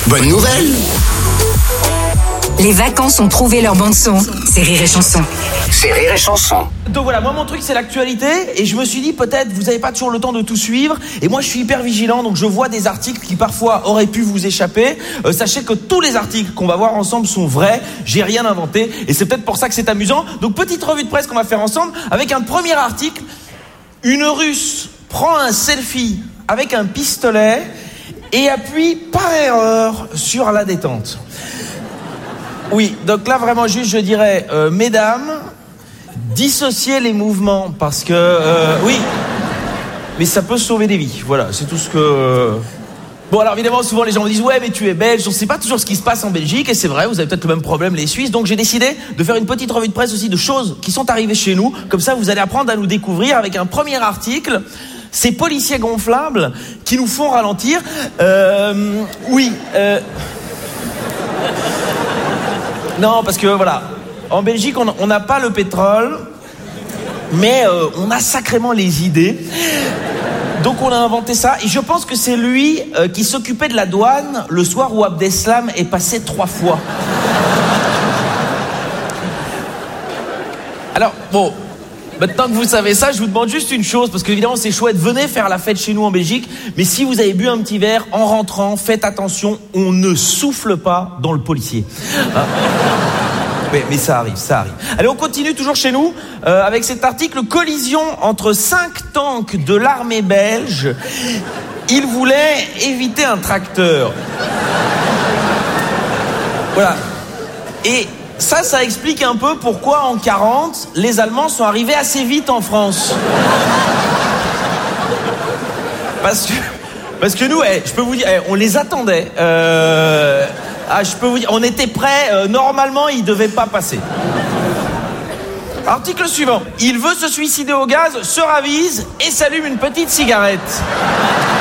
Bonne nouvelle! Les vacances ont trouvé leur bande-son. C'est Rire et Chanson. C'est Rire et Chanson. Donc voilà, moi mon truc c'est l'actualité et je me suis dit peut-être vous n'avez pas toujours le temps de tout suivre et moi je suis hyper vigilant donc je vois des articles qui parfois auraient pu vous échapper. Sachez que tous les articles qu'on va voir ensemble sont vrais, j'ai rien inventé et c'est peut-être pour ça que c'est amusant. Donc petite revue de presse qu'on va faire ensemble avec un premier article. Une Russe prend un selfie avec un pistolet et appuie par erreur sur la détente. Oui, donc là vraiment juste je dirais, mesdames, dissociez les mouvements parce que, oui, mais ça peut sauver des vies, voilà, c'est tout ce que... Bon alors évidemment souvent les gens me disent ouais mais tu es belge, on sait pas toujours ce qui se passe en Belgique et c'est vrai, vous avez peut-être le même problème les Suisses, donc j'ai décidé de faire une petite revue de presse aussi de choses qui sont arrivées chez nous, comme ça vous allez apprendre à nous découvrir avec un premier article. Ces policiers gonflables qui nous font ralentir, non, parce que voilà, en Belgique, on n'a pas le pétrole, mais on a sacrément les idées. Donc on a inventé ça, et je pense que c'est lui qui s'occupait de la douane le soir où Abdeslam est passé 3 fois. Alors, bon, maintenant que vous savez ça, je vous demande juste une chose, parce qu'évidemment c'est chouette, venez faire la fête chez nous en Belgique, mais si vous avez bu un petit verre, en rentrant, faites attention, on ne souffle pas dans le policier. Hein? Mais ça arrive. Allez, on continue toujours chez nous avec cet article. Collision entre 5 tanks de l'armée belge. Ils voulaient éviter un tracteur. Voilà. Et ça explique un peu pourquoi en 40, les Allemands sont arrivés assez vite en France. Parce que nous, je peux vous dire, on les attendait. Je peux vous dire, on était prêts, normalement, il devait pas passer. Article suivant. Il veut se suicider au gaz, se ravise et s'allume une petite cigarette.